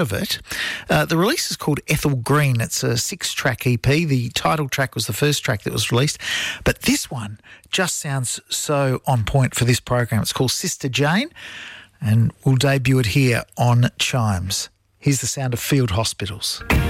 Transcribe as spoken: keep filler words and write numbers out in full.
of it. Uh, the release is called Ethel Green. It's a six-track E P. The title track was the first track that was released. But this one just sounds so on point for this program. It's called Sister Jane, and we'll debut it here on Chimes. Here's the sound of field hospitals.